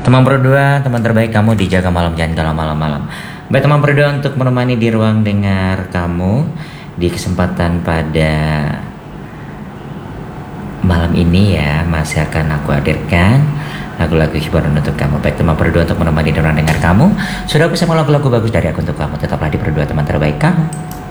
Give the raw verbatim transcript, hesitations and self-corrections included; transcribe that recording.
Teman berdua, teman terbaik kamu dijaga malam, jangan galau malam-malam. Baik teman berdua, untuk menemani di ruang dengar kamu di kesempatan pada malam ini ya, masih akan aku hadirkan lagu-lagu hiburan untuk kamu. Baik teman berdua, untuk menemani di ruang dengar kamu, sudah bersama lagu-lagu bagus dari aku untuk kamu. Tetaplah di berdua, teman terbaik kamu.